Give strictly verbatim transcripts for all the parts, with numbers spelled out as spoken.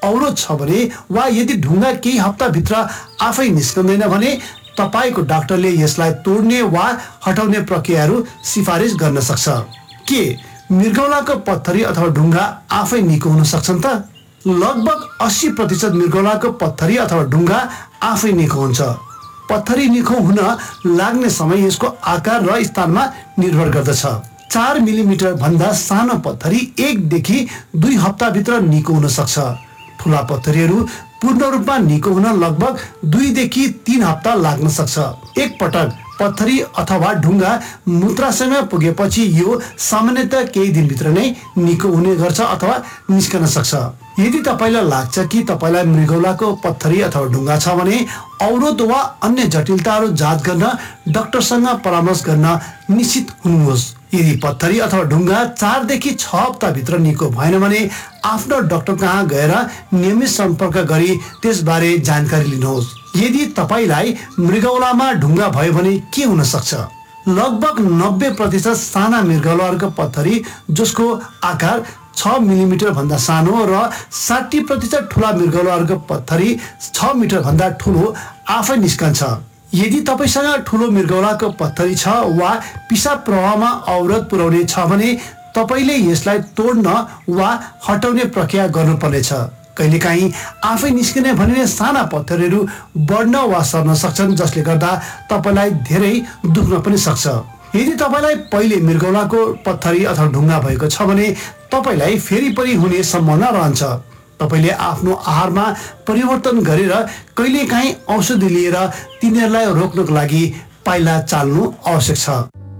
अवरोध छ भने वा यदि ढुङ्गा केही हप्ताभित्र आफै निस्कँदैन भने तपाईको डाक्टरले यसलाई तोड्ने वा हटाउने प्रक्रियाहरू सिफारिस गर्न सक्छ। के मृगौलाको पत्थरी अथवा ढुङ्गा आफै निको हुन सक्छन् त? लगभग अस्सी प्रतिशत मृगौलाको पत्थरी अथवा ढुङ्गा आफै निको हुन्छ। पत्थरी निको हुन लाग्ने समय यसको आकार र स्थानमा निर्भर गर्दछ। चार मिलिमिटर भन्दा सानो पत्थरी एकदेखि दुई हप्ताभित्र निको हुन सक्छ। ठुला पत्थरीहरू पूर्ण रूपमा निको हुन लगभग दुईदेखि तीन हप्ता लाग्न सक्छ। एक पटक पत्थरी अथवा ढुङ्गा मूत्राशयमा पुगेपछि यो सामान्यतः केही दिनभित्र नै निको हुने गर्छ अथवा निस्कन सक्छ। यदि तपाईँलाई लाग्छ कि तपाईँलाई मृगौलाको पत्थरी अथवा ढुङ्गा छ भने अवरोध वा अन्य जटिलताहरू जाँच गर्न डाक्टरसँग परामर्श गर्न निश्चित हुनुहोस्। यदि पत्थरी अथवा ढुङ्गा चारदेखि छ हप्ताभित्र निको भएन भने आफ्नो डाक्टर कहाँ गएर नियमित सम्पर्क गरी त्यसबारे जानकारी लिनुहोस्। यदि तपाईँलाई मृगौलामा ढुङ्गा भयो भने के हुन सक्छ? लगभग नब्बे प्रतिशत साना मृगौलाहरूको पत्थरी जसको आकार छ मिलिमिटर भन्दा सानो र साठी प्रतिशत ठुला मृगौलाहरूको पत्थरी छ मिटर भन्दा ठुलो आफै निस्कन्छ। यदि तपाईसँग ठुलो मृगौलाको पत्थरी छ वा पिसाब प्रवाहमा अवरोध पुर्याउने छ भने तपाईँले यसलाई तोड्न वा हटाउने प्रक्रिया गर्नुपर्नेछ। कहिलेकाहीँ आफै निस्किने भनिने साना पत्थरहरू बढ्न वा सर्न सक्छन् जसले गर्दा तपाईँलाई धेरै दुख्न पनि सक्छ। यदि तपाईँलाई पहिले मृगौलाको पत्थरी अथवा ढुङ्गा भएको छ भने तपाईँलाई फेरि पनि हुने सम्भावना रहन्छ। तपाईँले आफ्नो आहारमा परिवर्तन गरेर कहिलेकाहीँ औषधि लिएर तिनीहरूलाई रोक्नको लागि पाइला चाल्नु आवश्यक छ।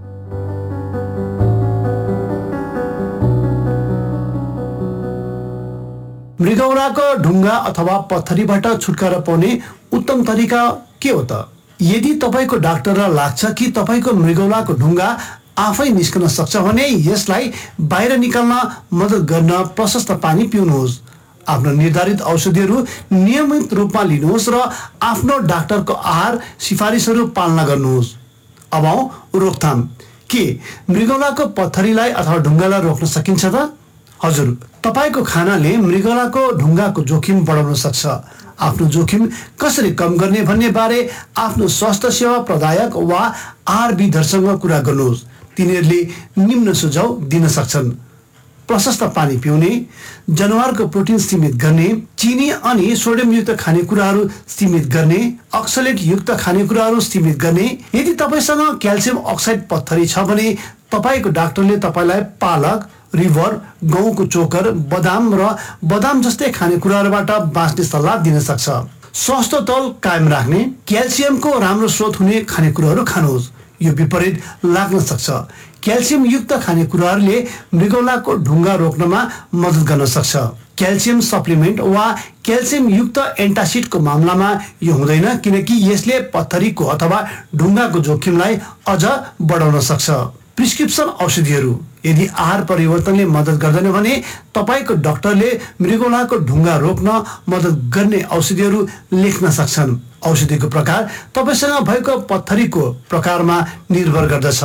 मृगौलाको ढुङ्गा अथवा पत्थरीबाट छुटकारा पाउने उत्तम तरिका के हो त? यदि तपाईँको डाक्टरलाई लाग्छ कि तपाईँको मृगौलाको ढुङ्गा आफै निस्कन सक्छ भने यसलाई बाहिर निकाल्न मद्दत गर्न प्रशस्त पानी पिउनुहोस्। आफ्नो निर्धारित औषधिहरू नियमित रूपमा लिनुहोस् र आफ्नो डाक्टरको आहार सिफारिसहरू पालना गर्नुहोस्। अब रोकथाम। के मृगौलाको पत्थरीलाई अथवा ढुङ्गालाई रोक्न सकिन्छ त? हजुर, तपाईँको खानाले मृगौलाको ढुङ्गाको जोखिम बढाउन सक्छ। आफ्नो जोखिम कसरी कम गर्ने भन्ने बारे आफ्नो स्वास्थ्य सेवा प्रदायक वा आहारविदसँग कुरा गर्नुहोस्। तिनीहरूले निम्न सुझाव दिन सक्छन्। प्रशस्त पानी पिउने, जनावरको प्रोटिन सीमित गर्ने, चिनी अनि सोडियमयुक्त खानेकुराहरू सीमित गर्ने, अक्सलेट युक्त खानेकुराहरू सीमित गर्ने। यदि तपाईँसँग क्याल्सियम अक्साइड पत्थरी छ भने तपाईँको डाक्टरले तपाईँलाई पालक, रिभर, गहुँको चोकर, बदाम र बदाम जस्तै खानेकुराहरूबाट बाँच्ने सल्लाह दिन सक्छ। स्वास्थ्य तौल कायम राख्ने, क्याल्सियमको राम्रो स्रोत हुने खानेकुराहरू खानुहोस्। यो विपरीत लाग्न सक्छ। क्याल्सियम युक्त खानेकुराहरूले मृगौलाको ढुङ्गा रोक्नमा मद्दत गर्न सक्छ। क्याल्सियम सप्लिमेन्ट वा क्याल्सियम युक्त एन्टासिडको मामलामा यो हुँदैन किनकि यसले पत्थरीको अथवा ढुङ्गाको जोखिमलाई अझ बढाउन सक्छ। प्रिस्क्रिप्सन औषधिहरू। यदि आहार परिवर्तनले मद्दत गर्दैन भने तपाईँको डाक्टरले मृगौलाको ढुङ्गा रोक्न मद्दत गर्ने औषधिहरू लेख्न सक्छन्। औषधिको प्रकार तपाईँसँग भएको पत्थरीको प्रकारमा निर्भर गर्दछ।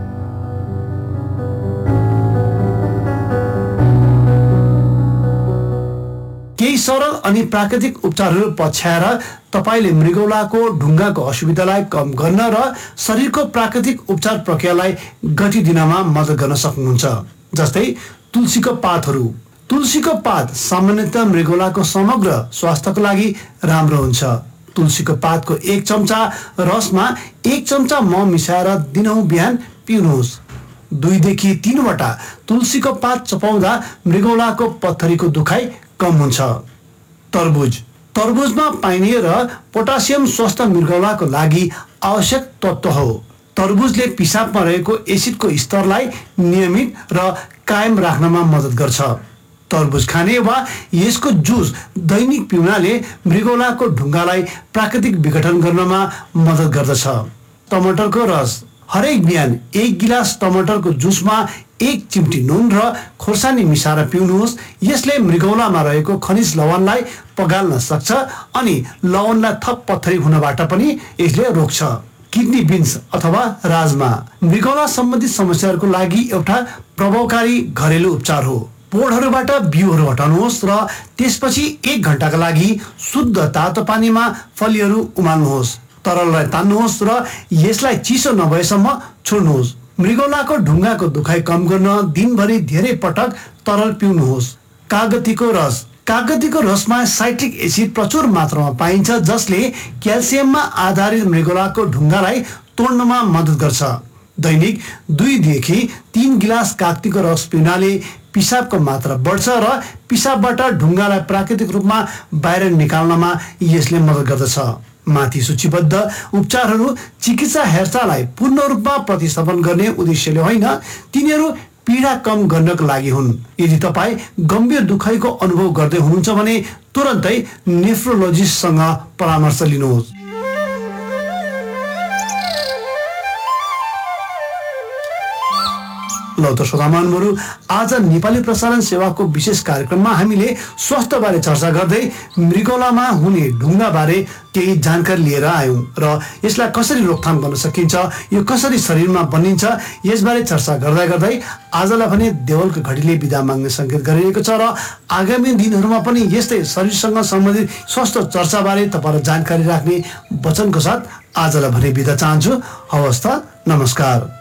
केही सरल अनि प्राकृतिक उपचारहरू पछ्याएर तपाईँले मृगौलाको ढुङ्गाको असुविधालाई कम गर्न र शरीरको प्राकृतिक उपचार प्रक्रियालाई गति दिनमा मद्दत गर्न सक्नुहुन्छ। जस्तै तुलसीको पातहरू। तुलसीको पात सामान्यतः मृगौलाको समग्र स्वास्थ्यको लागि राम्रो हुन्छ। तुलसीको पातको एक चम्चा रसमा एक चम्चा मह मिसाएर दिनहुँ बिहान पिउनुहोस्। दुईदेखि तीनवटा तुलसीको पात चपाउँदा मृगौलाको पत्थरीको दुखाइ कम हुन्छ। तरबुज। तरबुजमा पाइने र पोटासियम स्वस्थ मृगौलाको लागि आवश्यक तत्त्व हो। तरबुजले पिसाबमा रहेको एसिडको स्तरलाई नियमित र कायम राख्नमा मद्दत गर्छ। तरबुज खाने वा यसको जुस दैनिक पिउनाले मृगौलाको ढुङ्गालाई प्राकृतिक विघटन गर्नमा मद्दत गर्दछ। टमाटरको रस। हरेक बिहान एक गिलास टमाटरको जुसमा एक चिम्टी नुन र खोर्सानी मिसाएर पिउनुहोस्। यसले मृगौलामा रहेको खनिज लवणलाई पगाल्न सक्छ अनि लवणलाई थप पत्थरी हुनबाट पनि यसले रोक्छ। किडनी बिन्स अथवा राजमा मृगौला सम्बन्धित समस्याहरूको लागि एउटा प्रभावकारी घरेलु उपचार हो। पोडहरूबाट बिउहरू हटाउनुहोस् र त्यसपछि एक घण्टाका लागि शुद्ध तातो पानीमा फलीहरू उमाल्नुहोस्। तरललाई तान्नुहोस् र यसलाई चिसो नभएसम्म छोड्नुहोस्। मृगौलाको ढुङ्गाको दुखाइ कम गर्न दिनभरि धेरै पटक तरल पिउनुहोस्। कागतीको रस। कागतीको रसमा साइट्रिक एसिड प्रचुर मात्रामा पाइन्छ, जसले क्याल्सियममा आधारित मृगौलाको ढुङ्गालाई तोड्नमा मद्दत गर्छ। दैनिक दुईदेखि तीन गिलास कागतीको रस पिउनाले पिसाबको मात्रा बढ्छ र पिसाबबाट ढुङ्गालाई प्राकृतिक रूपमा बाहिर निकाल्नमा यसले मद्दत गर्दछ। माथि सूचीबद्ध उपचारहरू चिकित्सा हेरचाहलाई पूर्ण रूपमा प्रतिस्थापन गर्ने उद्देश्यले होइन, तिनीहरू पीडा कम गर्नको लागि हुन्। यदि तपाईँ गम्भीर दुखाइको अनुभव गर्दै हुनुहुन्छ भने तुरन्तै नेफ्रोलोजिस्टसँग परामर्श लिनुहोस्। लौ त श्रोतामानहरू, आज नेपाली प्रसारण सेवाको विशेष कार्यक्रममा हामीले स्वास्थ्य बारे चर्चा गर्दै मृगौलामा हुने ढुङ्गा बारे केही जानकारी लिएर आयौँ र यसलाई कसरी रोकथाम गर्न सकिन्छ, यो कसरी शरीरमा बनिन्छ, यसबारे चर्चा गर्दा गर्दै आजलाई भने देवलको घडीले बिदा माग्ने सङ्केत गरिरहेको छ र आगामी दिनहरूमा पनि यस्तै शरीरसँग सम्बन्धित स्वास्थ्य चर्चाबारे तपाईँलाई जानकारी राख्ने वचनको साथ आजलाई भने बिदा चाहन्छु। हवस् त, नमस्कार।